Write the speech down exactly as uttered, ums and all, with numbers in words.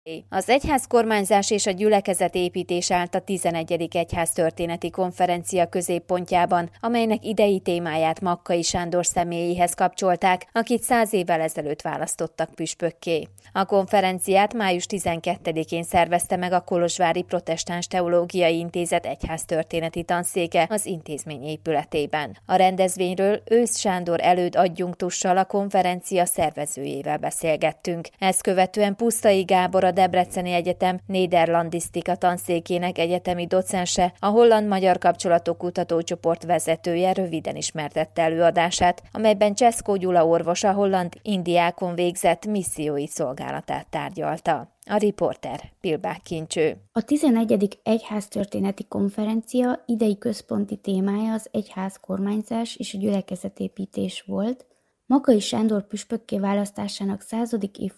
Az egyházkormányzás és a gyülekezetépítés állt a tizenegyedik egyháztörténeti konferencia középpontjában, amelynek idei témáját Makkai Sándor személyéhez kapcsolták, akit száz évvel ezelőtt választottak püspökké. A konferenciát május tizenkettedikén szervezte meg a Kolozsvári Protestáns Teológiai Intézet egyháztörténeti tanszéke az intézmény épületében. A rendezvényről Ősz Sándor előd adjunktussal, a konferencia szervezőjével beszélgettünk. Ezt követően Pusztai Gábor, a Debreceni Egyetem Néderlandisztika tanszékének egyetemi docense, a holland-magyar kapcsolatok kutatócsoport vezetője röviden ismertette előadását, amelyben Cseszkó Gyula orvos a holland indiákon végzett missziói szolgálatát tárgyalta. A riporter Pilbák Kincső. A tizenegyedik egyháztörténeti konferencia idei központi témája az egyházkormányzás és a gyülekezetépítés volt. Makkai Sándor püspökké választásának századik